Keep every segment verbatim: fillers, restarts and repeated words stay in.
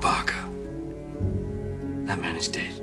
Parker. That man is dead.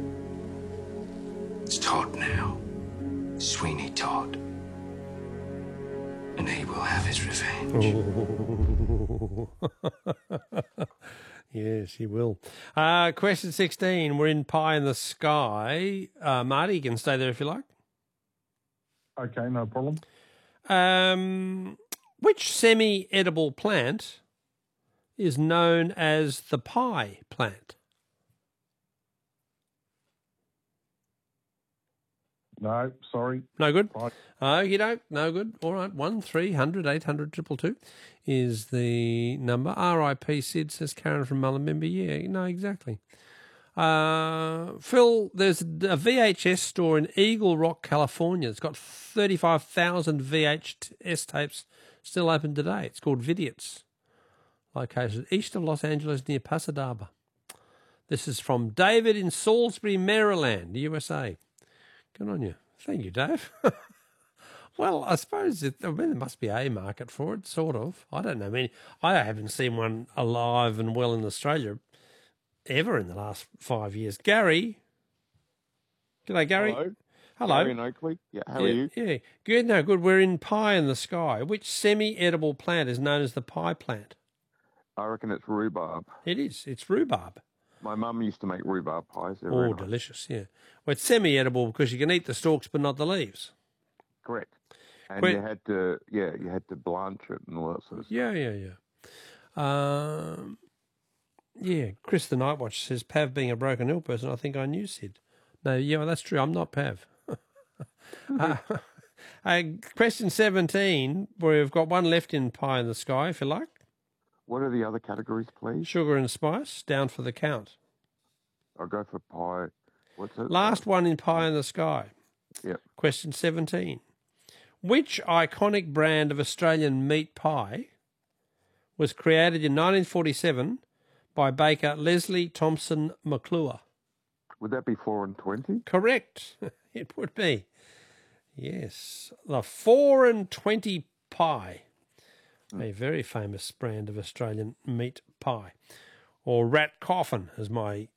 It's Todd now. Sweeney Todd. And he will have his revenge. Yes, he will. Uh, question sixteen. We're in Pie in the Sky. Uh, Marty, you can stay there if you like. Okay, no problem. Um, which semi-edible plant is known as the pie plant? No, sorry. No good? Right. Oh, you don't? No good. All right. one three hundred eight hundred two two two is the number. R I P Sid, says Karen from Mullumbimby. Yeah, no, exactly. Uh, Phil, there's a V H S store in Eagle Rock, California. It's got thirty-five thousand V H S tapes still open today. It's called Vidiots, located east of Los Angeles near Pasadena. This is from David in Salisbury, Maryland, U S A. Good on you. Thank you, Dave. Well, I suppose it, I mean, there must be a market for it, sort of. I don't know. I mean, I haven't seen one alive and well in Australia ever in the last five years. Gary. G'day, Gary. Hello. Hello. Gary in Oakley. Yeah, how yeah, are you? Yeah, good. No, good. We're in Pie in the Sky. Which semi-edible plant is known as the pie plant? I reckon it's rhubarb. It is. It's rhubarb. My mum used to make rhubarb pies. They're Oh, very nice. delicious, yeah. Well, it's semi-edible because you can eat the stalks but not the leaves. Correct. And Quite- you had to, yeah, you had to blanch it and all that sort of stuff. Yeah, yeah, yeah. Um, yeah, Chris the Night Watch says, Pav being a broken hill person, I think I knew Sid. No, yeah, well, that's true. I'm not Pav. uh, uh, question seventeen, we've got one left in Pie in the Sky, if you like. What are the other categories, please? Sugar and spice, down for the count. I'll go for pie. What's it? Last one in Pie in the Sky. Yep. Question seventeen. Which iconic brand of Australian meat pie was created in nineteen forty-seven by baker Leslie Thompson McClure? Would that be four and twenty? Correct. It would be. Yes. The four and twenty pie. A very famous brand of Australian meat pie. Or rat coffin, as my...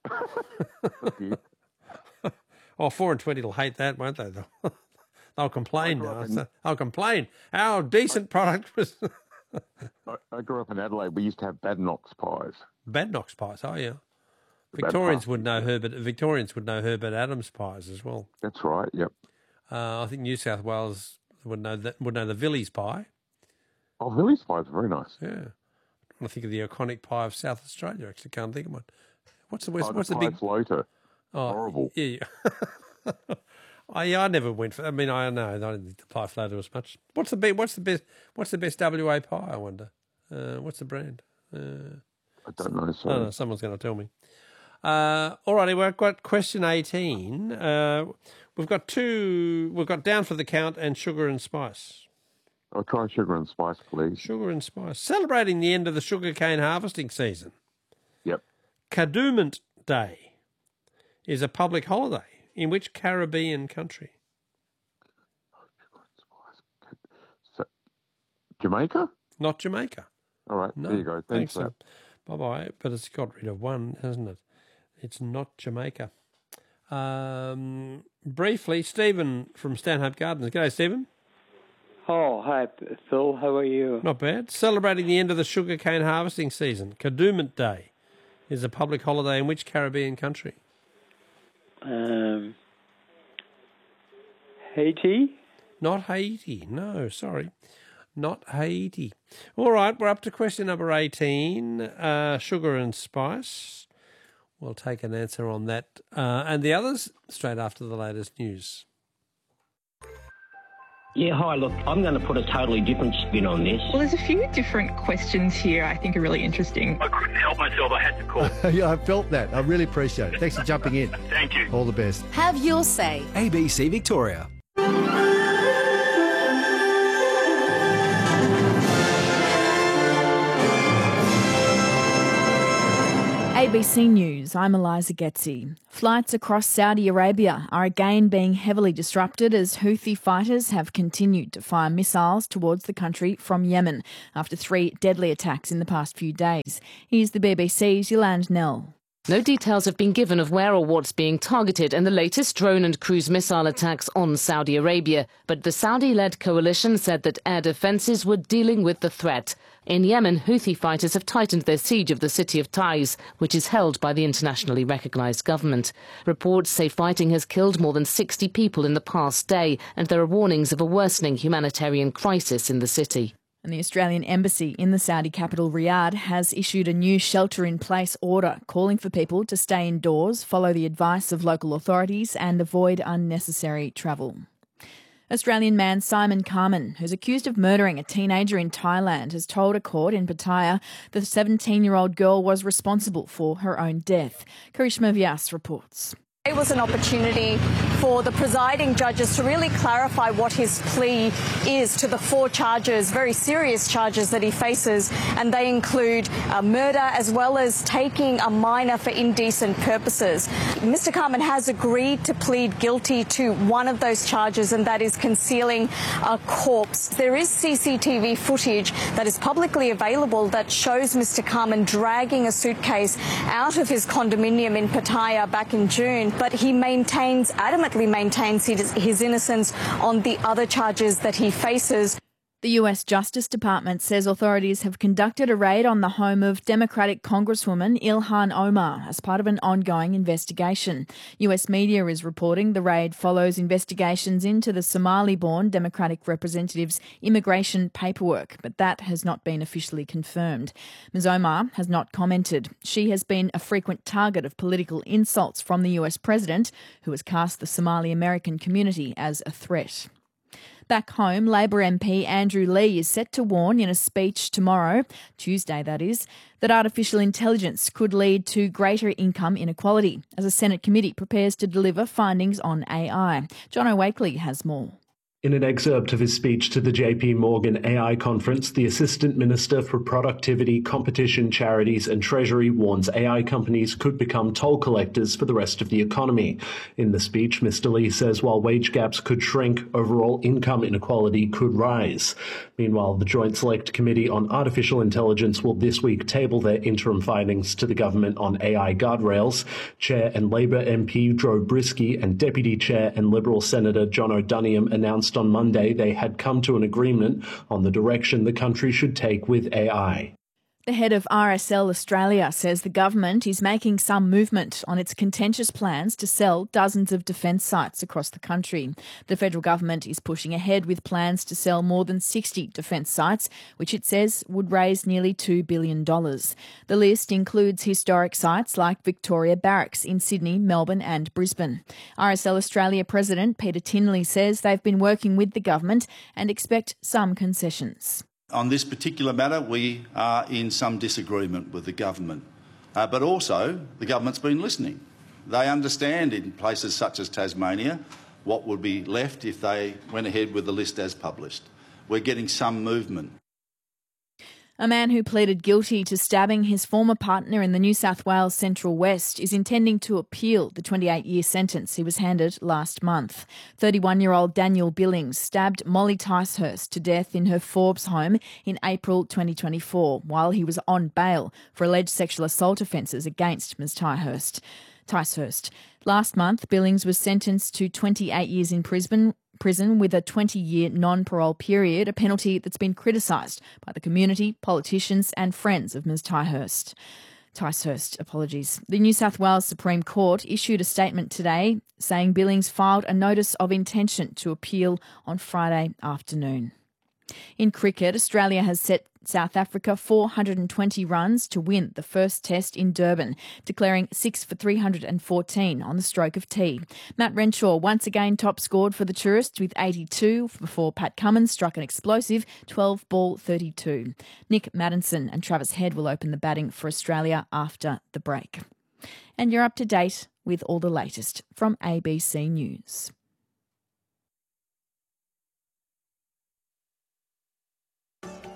oh, four and twenty will hate that, won't they? They'll, they'll complain now. in- They'll complain. Our decent product was... I, I grew up in Adelaide. We used to have Badnox pies. Badnox pies, oh yeah. The bad Victorians part. would know Herbert. Victorians would know Herbert Adams pies as well. That's right. Yep. Uh, I think New South Wales would know that. Would know the Villiers pie. Oh, Villiers pies are very nice. Yeah. I think of the iconic pie of South Australia. Actually, can't think of one. What's the what's, Oh, what's the the pie big? floater. Oh, Horrible. Yeah. yeah. I yeah, I never went for. I mean, I know I don't think the pie floater was much. What's the best? What's the best? What's the best W A pie? I wonder. Uh, what's the brand? Uh, I don't know. I So don't know. Someone's going to tell me. Uh, all righty, we've got question eighteen. Uh, we've got two. We've got down for the count and sugar and spice. I'll try sugar and spice, please. Sugar and spice. Celebrating the end of the sugarcane harvesting season. Yep. Kadooment Day is a public holiday in which Caribbean country? So, Jamaica? Not Jamaica. All right. No. There you go. Thanks for that. Bye bye. But it's got rid of one, hasn't it? It's not Jamaica. Um, briefly, Stephen from Stanhope Gardens. G'day, Stephen. Oh, hi, Phil. How are you? Not bad. Celebrating the end of the sugarcane harvesting season. Kadooment Day is a public holiday in which Caribbean country? Um, Haiti? Not Haiti. No, sorry. Not Haiti. All right, we're up to question number eighteen. Uh, sugar and spice. We'll take an answer on that. Uh, and the others straight after the latest news. Yeah, hi, look, I'm going to put a totally different spin on this. Well, there's a few different questions here I think are really interesting. I couldn't help myself. I had to call. Yeah, I felt that. I really appreciate it. Thanks for jumping in. Thank you. All the best. Have your say. A B C Victoria. A B C News, I'm Eliza Getzi. Flights across Saudi Arabia are again being heavily disrupted as Houthi fighters have continued to fire missiles towards the country from Yemen after three deadly attacks in the past few days. Here's the B B C's Yolande Knell. No details have been given of where or what's being targeted in the latest drone and cruise missile attacks on Saudi Arabia, but the Saudi-led coalition said that air defences were dealing with the threat. In Yemen, Houthi fighters have tightened their siege of the city of Taiz, which is held by the internationally recognised government. Reports say fighting has killed more than sixty people in the past day, and there are warnings of a worsening humanitarian crisis in the city. And the Australian Embassy in the Saudi capital Riyadh has issued a new shelter-in-place order calling for people to stay indoors, follow the advice of local authorities and avoid unnecessary travel. Australian man Simon Carman, who's accused of murdering a teenager in Thailand, has told a court in Pattaya the seventeen-year-old girl was responsible for her own death. Karishma Vyas reports. It was an opportunity for the presiding judges to really clarify what his plea is to the four charges, very serious charges that he faces, and they include uh, murder as well as taking a minor for indecent purposes. Mister Carman has agreed to plead guilty to one of those charges, and that is concealing a corpse. There is C C T V footage that is publicly available that shows Mister Carman dragging a suitcase out of his condominium in Pattaya back in June. But he maintains, adamantly maintains his, his innocence on the other charges that he faces. The U S Justice Department says authorities have conducted a raid on the home of Democratic Congresswoman Ilhan Omar as part of an ongoing investigation. U S media is reporting the raid follows investigations into the Somali-born Democratic representative's immigration paperwork, but that has not been officially confirmed. Miz Omar has not commented. She has been a frequent target of political insults from the U S president, who has cast the Somali-American community as a threat. Back home, Labor M P Andrew Leigh is set to warn in a speech tomorrow, Tuesday that is, that artificial intelligence could lead to greater income inequality as a Senate committee prepares to deliver findings on A I. John O'Wakely has more. In an excerpt of his speech to the J P Morgan A I conference, the Assistant Minister for Productivity, Competition, Charities and Treasury warns A I companies could become toll collectors for the rest of the economy. In the speech, Mister Leigh says while wage gaps could shrink, overall income inequality could rise. Meanwhile, the Joint Select Committee on Artificial Intelligence will this week table their interim findings to the government on A I guardrails. Chair and Labor M P Joe Brisky and Deputy Chair and Liberal Senator John O'Duniam announced on Monday they had come to an agreement on the direction the country should take with A I. The head of R S L Australia says the government is making some movement on its contentious plans to sell dozens of defence sites across the country. The federal government is pushing ahead with plans to sell more than sixty defence sites, which it says would raise nearly two billion dollars. The list includes historic sites like Victoria Barracks in Sydney, Melbourne and Brisbane. R S L Australia President Peter Tinley says they've been working with the government and expect some concessions. On this particular matter, we are in some disagreement with the government. Uh, but also, the government's been listening. They understand in places such as Tasmania what would be left if they went ahead with the list as published. We're getting some movement. A man who pleaded guilty to stabbing his former partner in the New South Wales Central West is intending to appeal the twenty-eight-year sentence he was handed last month. thirty-one-year-old Daniel Billings stabbed Molly Ticehurst to death in her Forbes home in April twenty twenty-four while he was on bail for alleged sexual assault offences against Miz Ticehurst. Ticehurst. Last month, Billings was sentenced to twenty-eight years in prison, prison with a twenty-year non-parole period, a penalty that's been criticised by the community, politicians and friends of Miz Ticehurst. Ticehurst, apologies. The New South Wales Supreme Court issued a statement today saying Billings filed a notice of intention to appeal on Friday afternoon. In cricket, Australia has set South Africa four hundred twenty runs to win the first test in Durban, declaring six for three hundred fourteen on the stroke of tea. Matt Renshaw once again top scored for the tourists with eighty-two before Pat Cummins struck an explosive twelve ball thirty-two. Nick Maddinson and Travis Head will open the batting for Australia after the break. And you're up to date with all the latest from A B C News.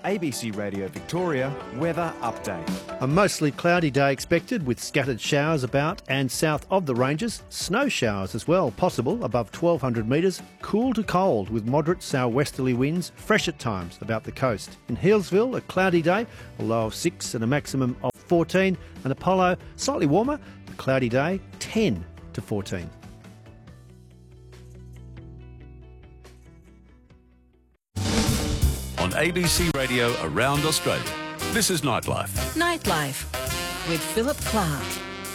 A B C Radio Victoria weather update. A mostly cloudy day expected with scattered showers about and south of the ranges. Snow showers as well possible above twelve hundred metres. Cool to cold with moderate southwesterly winds, fresh at times about the coast. In Healesville, a cloudy day, a low of six and a maximum of fourteen. And Apollo, slightly warmer, a cloudy day, ten to fourteen. On A B C Radio around Australia, this is Nightlife. Nightlife with Philip Clark.